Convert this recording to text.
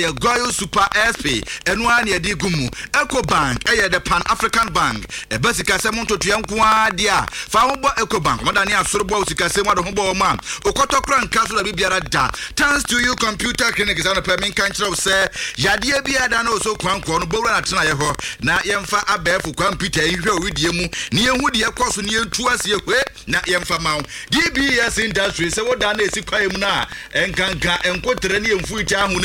Goyo Super SP enwa na yedi gumu Ecobank the Pan African Bank ebesika se monto tuankwa dia fa wo Ecobank modani asorbo usika se mo de ho ma okoto kran kaso da bibiara da thanks to you computer clinic is on the permit kan kire se yade bia da na so kwanko no bowura na tena ye ho na yemfa abefu computer ihwe owidie mu ne yehu de ekoso ne yentu ase ehwe na yemfa mawo DBS industry se wo da na esi kwae mu na enkanka enkotere ne yemfu iti ahu